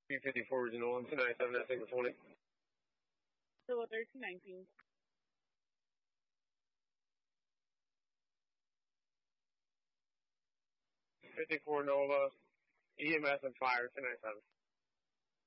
354 original, 297, that's Signal 20. Kilo 1319. 54 Nova, EMS and fire, 297.